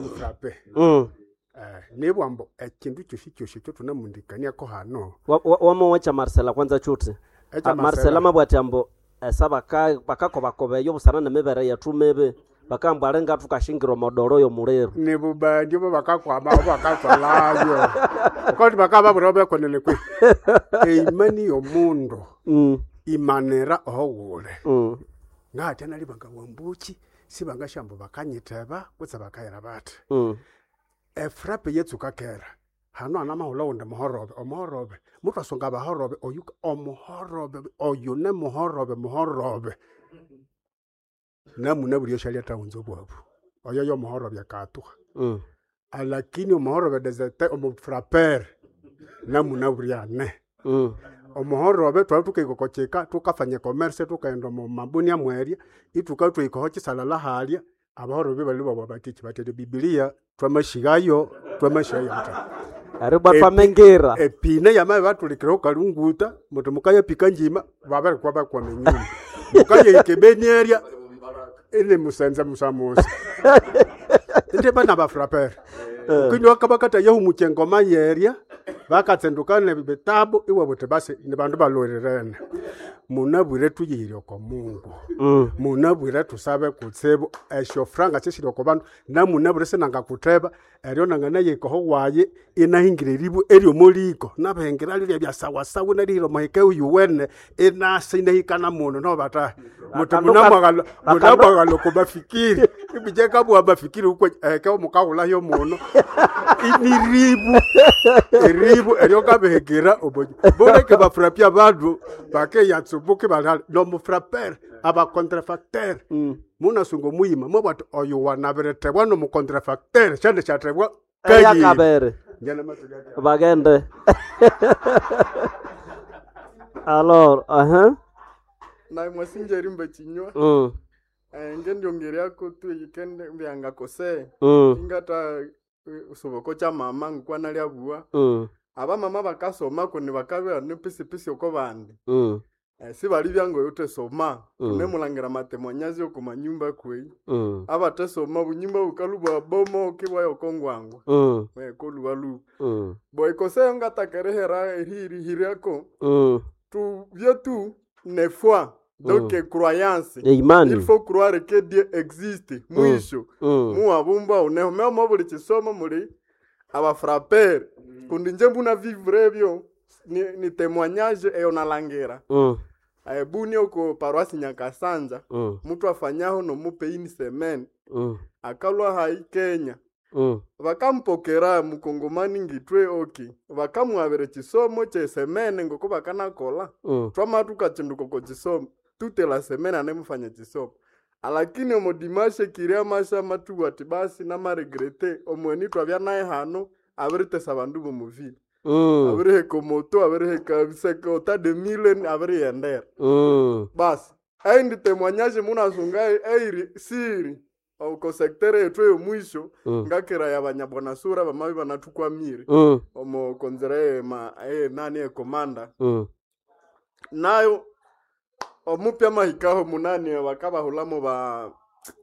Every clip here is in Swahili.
frappe nebwambo ekindu kyoshi kyo tunamundikania ko hano wacha Marcela kwanza chuti Marcela mabwati ambo saba bakako bakobeyo busana nemebere yatumebe bakambware ngatu kashingiro modoro yo murero nebuba ndio bakakwama bakatwalayo kandi bakaba burobe konene kwe imani yo mundo imanera ohole ngati anali bangawambuchi sibangashambo bakanyiteba kutsa bakayira bati frappe yetsuka kera hano anamahula unde mohorobe mutu asonga bahorobe oyuka omuhorobe oyune muhorobe namuna buri yoshalia taunzo bwabu oyo yo muhorobe yakatuha alakini muhorobe desete omufrapper namuna buri ane omuhorobe twatuke kokocheka tukafanya commerce tukaenda mu mabuni amweria itukatwe ikohochi salala halia abahorobe bali babo bakichi batede Biblia twamashigayo mta ariba famengera epine yama batulikira okalunguta mutu mukaya pikanjima babari kwaba kwa menyini mukaya ikebenieria ene musenza musamusa inde bana ba frapper kindi wakabakata yahu muchengo mayeria bakatsendukane bitabu iwe bote base ni bandu balorerene munabwire tuyihiryo kwa Mungu munabwire tusabe kutsebo esho franga chishiro ko bandu na munabwire senanga kuteba eryo nangana yeko waye inahingire ribu eryo moliko nabengera lya bya sawa sawa na liro mahike uyuwene ina sinahikana muno no bata mutu munamagalo ko bafikiri ibijeka bwa bafikiri uko ka mukahula yo muno iribu eryo kabehegera oboje boleke bafrapia badu bake yatsubuke balal no mufrapper aba contrafacteur muna sungo muima mobatu oyo wanaberete wano mu contrafacteur chande chatrebwa kaya kabere bagende alors na mwasinjeri mbachinywa ngendio ngeria ko tu yikende byanga kose ingata usoboko cha mama ngkwana lya bua aba mama bakasoma kone bakabe ne pisi uko bandi si bali byango yote soma ne mulangira matemonyazi ko manyumba kwe aba tesoma bunyumba ukalubwa bomo kibwa yokongwangu we ko luwalu boy kose ngata kerehera hiriako tu vietu ne foi donc croyance il faut croire que Dieu existe mwisho mu abumba une mobuli chisoma muri aba frapper kundi njembu na vivre byo ni témoignage et on alangera buni oko paroisse Nyakasanja mutu afanyaho no mupe ini semaine akalwa hai Kenya bakampokera mukongomani ngitwe bakamwabere chisomo che semaine ngoko bakanakola twamatuka chinduko ko chisomo toute la semaine anemfanya chisomo alakini omodimashe kiria masha matu watibasi na maregrete omweni twabya naye hano aberite sabandu bo muvili abere komoto abere kabiseko ta de million abere yender bas aindi témoignage muna sungai airi siri au ko secteur etwe mwisho ngakera yabanyabona sura bamabi banatukwa miri omo konzere nani commander nayo omupya mahikaho munani bakaba hulamo ba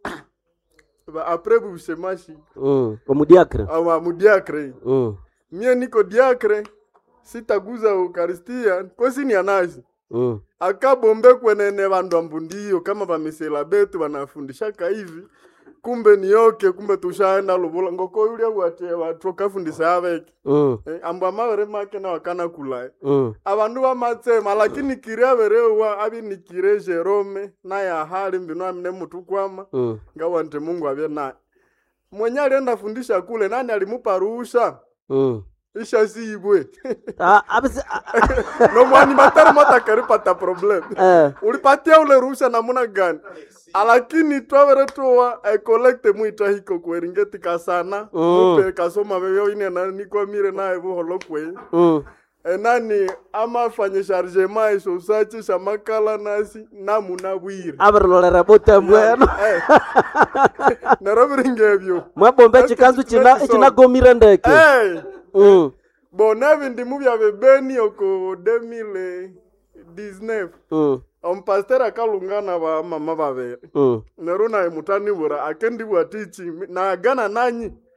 après bushemashi omudiakre mie niko diakre sitaguza eukaristia kwesi ni anazi akabombe kwenene bandu ambundio kama bamisela betu banafundisha hivi kumbe niyoke kumbe tushaenda lubula ngoko yule watu kafundisha abeki amba mawere make na wakana kulai abandu bamatsema lakini kiraberewa abi nikire Jerome na ya hali mbino amne mutu kwama ngawante Mungu abye na mwenye alienda fundisha kule nani alimupa ruhusa isha siibwe no mwani matari mota karipata problem ulipatia ule ruhusa namuna gani alakini twabere tuwa collect muita hiko kweringeti kasana mupe kasoma bebyo ine na niko mire na ebu holokwe nani ama fanye chargement iso sachi shamakala nasi namuna bwire aberolera botambweno narabiringebyo mwabombe chikanzu chinagomire ndeke bonavi ndi mubya bebeni oko 2019 ompastor akalungana ba mama babere. Neruna imutani bura akendi bwatichi na gana nanyi.